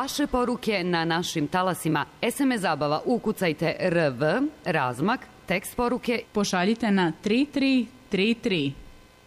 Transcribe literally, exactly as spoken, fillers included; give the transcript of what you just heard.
vaše poruke na našim talasima. es em es zabava ukucajte R V, razmak, tekst poruke pošaljite na tri tri tri tri.